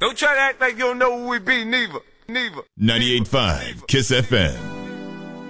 Don't try to act like you don't know who we be, neither. 98.5 Kiss FM.